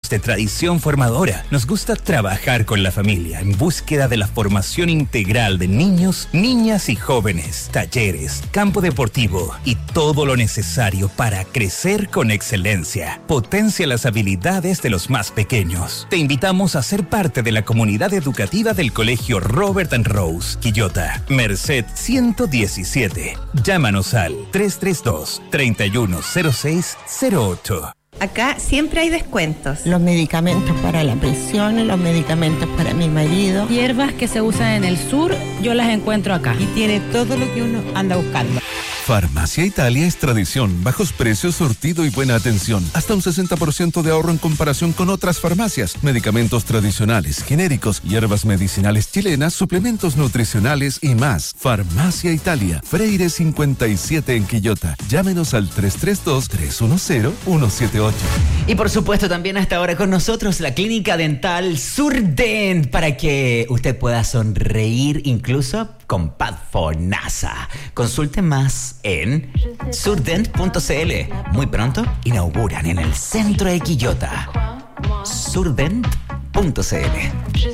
de tradición formadora. Nos gusta trabajar con la familia en búsqueda de la formación integral de niños, niñas y jóvenes, talleres, campo deportivo y todo lo necesario para crecer con excelencia. Potencia las habilidades de los más pequeños. Te invitamos a ser parte de la comunidad educativa del Colegio Robert and Rose, Quillota, Merced 117. Llámanos al 332-310608. Acá siempre hay descuentos. Los medicamentos para la presión, los medicamentos para mi marido. Hierbas que se usan en el sur, yo las encuentro acá. Y tiene todo lo que uno anda buscando. Farmacia Italia es tradición, bajos precios, surtido y buena atención. Hasta un 60% de ahorro en comparación con otras farmacias. Medicamentos tradicionales, genéricos, hierbas medicinales chilenas, suplementos nutricionales y más. Farmacia Italia, Freire 57 en Quillota. Llámenos al 332-310-178. Y por supuesto también hasta ahora con nosotros la clínica dental Surdent para que usted pueda sonreír incluso con Pad FONASA. Consulte más en surdent.cl. Muy pronto inauguran en el centro de Quillota. Surdent.cl.